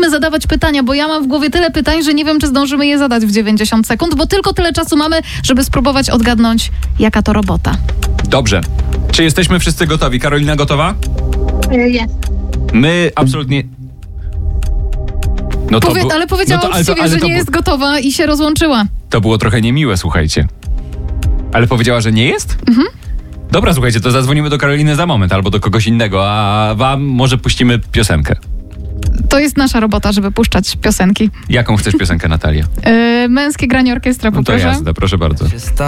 zacznę zadawać pytania, bo ja mam w głowie tyle pytań, że nie wiem, czy zdążymy je zadać w 90 sekund, bo tylko tyle czasu mamy, żeby spróbować odgadnąć, jaka to robota. Dobrze. Czy jesteśmy wszyscy gotowi? Karolina gotowa? Jest. My absolutnie... No Ale powiedziała uczciwie, że nie jest gotowa i się rozłączyła. To było trochę niemiłe, słuchajcie. Ale powiedziała, że nie jest? Dobra, słuchajcie, to zadzwonimy do Karoliny za moment albo do kogoś innego, a wam może puścimy piosenkę. To jest nasza robota, żeby puszczać piosenki. Jaką chcesz piosenkę, Natalia? Męskie granie orkiestra, No to poproszę. jazda, proszę bardzo.